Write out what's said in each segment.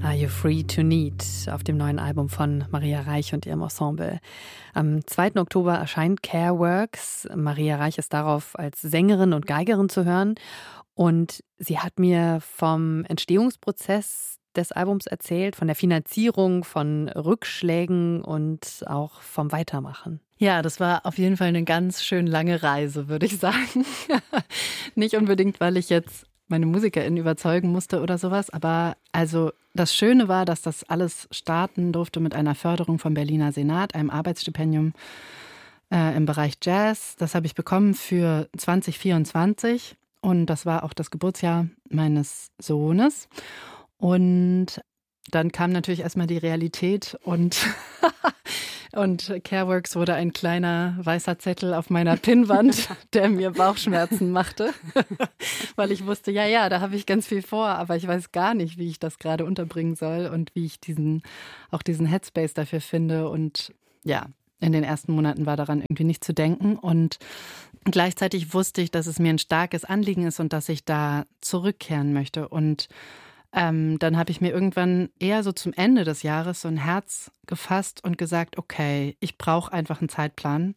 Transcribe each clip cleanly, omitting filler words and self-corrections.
Are You Free to Need auf dem neuen Album von Maria Reich und ihrem Ensemble. Am 2. Oktober erscheint Care Works. Maria Reich ist darauf als Sängerin und Geigerin zu hören. Und sie hat mir vom Entstehungsprozess des Albums erzählt, von der Finanzierung, von Rückschlägen und auch vom Weitermachen. Ja, das war auf jeden Fall eine ganz schön lange Reise, würde ich sagen. Nicht unbedingt, weil ich jetzt meine MusikerInnen überzeugen musste oder sowas, aber also das Schöne war, dass das alles starten durfte mit einer Förderung vom Berliner Senat, einem Arbeitsstipendium im Bereich Jazz. Das habe ich bekommen für 2024 und das war auch das Geburtsjahr meines Sohnes. Und dann kam natürlich erstmal die Realität und Careworks wurde ein kleiner weißer Zettel auf meiner Pinnwand, der mir Bauchschmerzen machte, weil ich wusste, ja, da habe ich ganz viel vor, aber ich weiß gar nicht, wie ich das gerade unterbringen soll und wie ich diesen Headspace dafür finde. Und ja, in den ersten Monaten war daran irgendwie nicht zu denken und gleichzeitig wusste ich, dass es mir ein starkes Anliegen ist und dass ich da zurückkehren möchte. Und dann habe ich mir irgendwann eher so zum Ende des Jahres so ein Herz gefasst und gesagt, okay, ich brauche einfach einen Zeitplan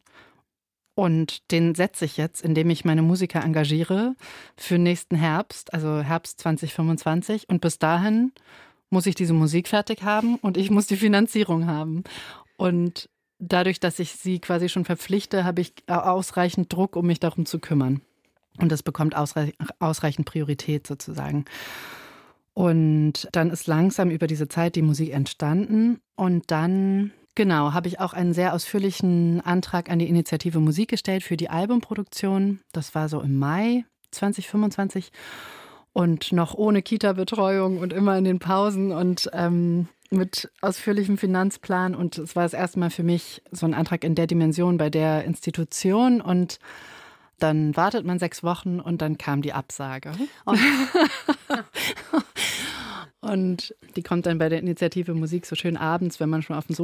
und den setze ich jetzt, indem ich meine Musiker engagiere für nächsten Herbst, also Herbst 2025 und bis dahin muss ich diese Musik fertig haben und ich muss die Finanzierung haben und dadurch, dass ich sie quasi schon verpflichte, habe ich ausreichend Druck, um mich darum zu kümmern und das bekommt ausreichend Priorität sozusagen. Und dann ist langsam über diese Zeit die Musik entstanden. Und dann, genau, habe ich auch einen sehr ausführlichen Antrag an die Initiative Musik gestellt für die Albumproduktion. Das war so im Mai 2025 und noch ohne Kita-Betreuung und immer in den Pausen und mit ausführlichem Finanzplan. Und es war das erste Mal für mich so ein Antrag in der Dimension bei der Institution und dann wartet man 6 Wochen und dann kam die Absage. Und die kommt dann bei der Initiative Musik so schön abends, wenn man schon auf dem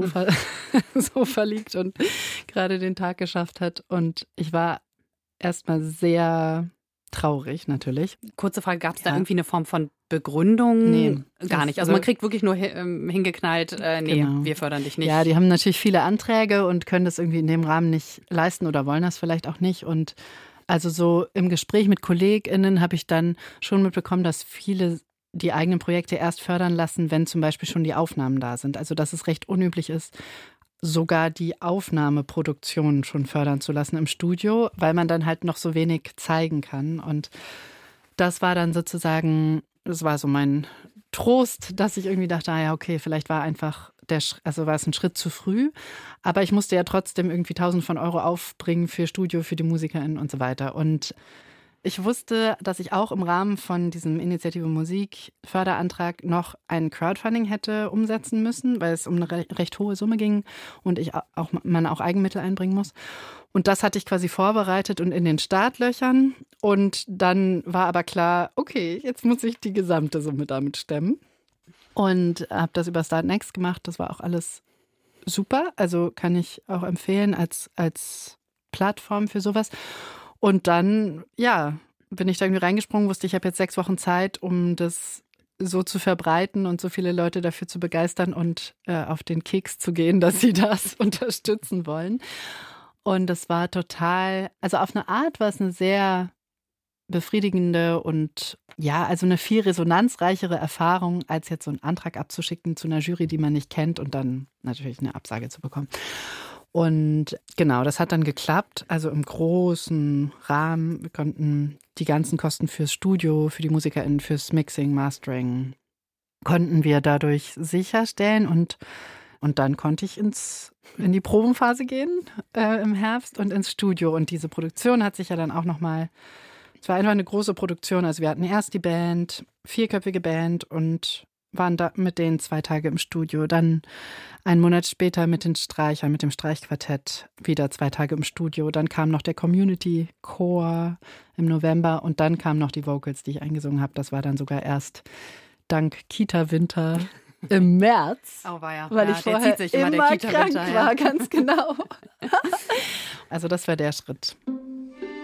Sofa liegt und gerade den Tag geschafft hat. Und ich war erstmal sehr traurig natürlich. Kurze Frage, gab es da irgendwie eine Form von Begründung? Nee. Gar nicht. Also man kriegt wirklich nur hingeknallt, genau. Wir fördern dich nicht. Ja, die haben natürlich viele Anträge und können das irgendwie in dem Rahmen nicht leisten oder wollen das vielleicht auch nicht. Und also so im Gespräch mit KollegInnen habe ich dann schon mitbekommen, dass viele die eigenen Projekte erst fördern lassen, wenn zum Beispiel schon die Aufnahmen da sind. Also dass es recht unüblich ist, sogar die Aufnahmeproduktion schon fördern zu lassen im Studio, weil man dann halt noch so wenig zeigen kann. Und das war dann sozusagen, das war so mein Trost, dass ich irgendwie dachte, okay, vielleicht war einfach war es ein Schritt zu früh, aber ich musste ja trotzdem irgendwie 1.000 von Euro aufbringen für Studio, für die MusikerInnen und so weiter. Und ich wusste, dass ich auch im Rahmen von diesem Initiative Musik Förderantrag noch ein Crowdfunding hätte umsetzen müssen, weil es um eine recht hohe Summe ging und man auch Eigenmittel einbringen muss. Und das hatte ich quasi vorbereitet und in den Startlöchern. Und dann war aber klar, okay, jetzt muss ich die gesamte Summe damit stemmen. Und habe das über Startnext gemacht. Das war auch alles super. Also kann ich auch empfehlen als Plattform für sowas. Und dann, bin ich da irgendwie reingesprungen, wusste, ich habe jetzt 6 Wochen Zeit, um das so zu verbreiten und so viele Leute dafür zu begeistern und auf den Keks zu gehen, dass sie das unterstützen wollen. Und das war total, also auf eine Art war es eine sehr befriedigende und also eine viel resonanzreichere Erfahrung, als jetzt so einen Antrag abzuschicken zu einer Jury, die man nicht kennt und dann natürlich eine Absage zu bekommen. Und genau, das hat dann geklappt, also im großen Rahmen. Wir konnten die ganzen Kosten fürs Studio, für die MusikerInnen, fürs Mixing, Mastering, konnten wir dadurch sicherstellen und dann konnte ich in die Probenphase gehen im Herbst und ins Studio. Und diese Produktion hat sich ja dann auch nochmal, es war einfach eine große Produktion. Also wir hatten erst die Band, 4-köpfige Band und waren da mit denen 2 Tage im Studio. Dann einen Monat später mit den Streichern, mit dem Streichquartett wieder 2 Tage im Studio. Dann kam noch der Community Chor im November und dann kamen noch die Vocals, die ich eingesungen habe. Das war dann sogar erst dank Kita-Winter im März, weil ich vorher immer krank war, ganz genau. Also das war der Schritt.